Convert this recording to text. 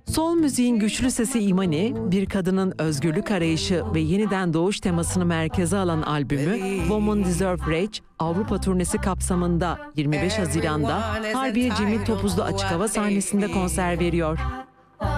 Soul müziğin güçlü sesi Imani, bir kadının özgürlük arayışı ve yeniden doğuş temasını merkeze alan albümü Women Deserve Rage, Avrupa turnesi kapsamında 25 Haziran'da Harbiye Cemil Topuzlu Açık Hava sahnesinde konser veriyor.